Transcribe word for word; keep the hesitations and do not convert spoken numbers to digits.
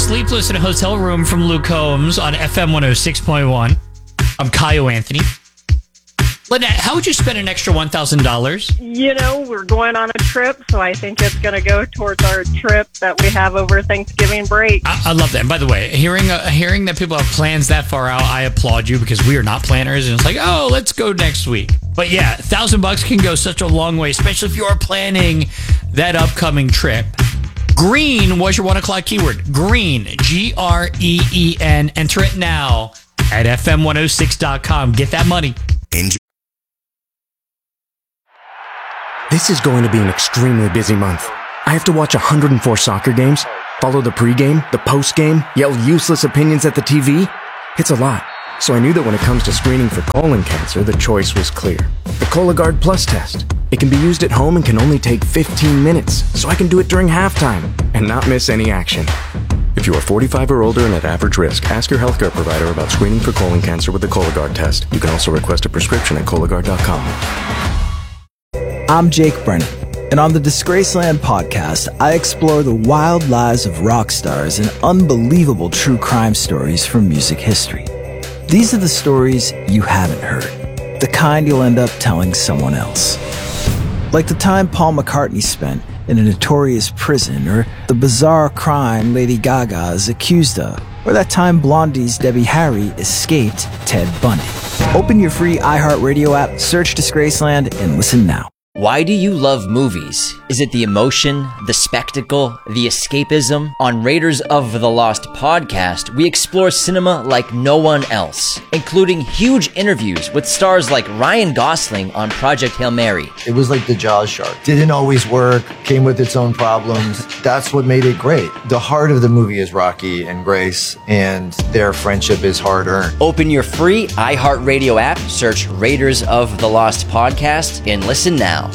Sleepless in a Hotel Room from Luke Combs on F M one oh six point one. I'm Kyle Anthony. Lynette, how would you spend an extra one thousand dollars? You know, we're going on a trip, so I think it's going to go towards our trip that we have over Thanksgiving break. I, I love that. And by the way, hearing uh, hearing that people have plans that far out, I applaud you because we are not planners. And it's like, oh, let's go next week. But yeah, a thousand bucks can go such a long way, especially if you are planning that upcoming trip. Green was your one o'clock keyword. Green, G R E E N. Enter it now at F M one oh six dot com. Get that money. Enjoy. This is going to be an extremely busy month. I have to watch one hundred four soccer games, follow the pregame, the postgame, yell useless opinions at the T V. It's a lot. So I knew that when it comes to screening for colon cancer, the choice was clear. The Cologuard Plus test. It can be used at home and can only take fifteen minutes, so I can do it during halftime and not miss any action. If you are forty-five or older and at average risk, ask your healthcare provider about screening for colon cancer with the Cologuard test. You can also request a prescription at Cologuard dot com. I'm Jake Brennan, and on the Disgraceland podcast, I explore the wild lives of rock stars and unbelievable true crime stories from music history. These are the stories you haven't heard, the kind you'll end up telling someone else. Like the time Paul McCartney spent in a notorious prison, or the bizarre crime Lady Gaga is accused of, or that time Blondie's Debbie Harry escaped Ted Bundy. Open your free iHeartRadio app, search Disgraceland, and listen now. Why do you love movies? Is it the emotion, the spectacle, the escapism? On Raiders of the Lost podcast, we explore cinema like no one else, including huge interviews with stars like Ryan Gosling on Project Hail Mary. It was like the Jaws shark. Didn't always work, came with its own problems. That's what made it great. The heart of the movie is Rocky and Grace, and their friendship is hard-earned. Open your free iHeartRadio app, search Raiders of the Lost podcast, and listen now.